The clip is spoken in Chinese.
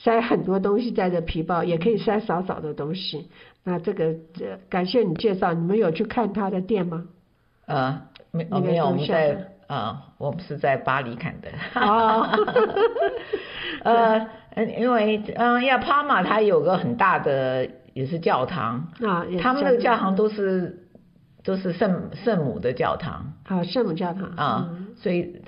塞很多东西在这皮包，也可以塞少少的东西。那这个感谢你介绍，你们有去看他的店吗？ 没有，我们我们是在巴黎看的。 哦， 因为亚帕马它有个很大的也是教堂啊， 他们的教堂都是圣母的教堂啊，圣母教堂啊，所以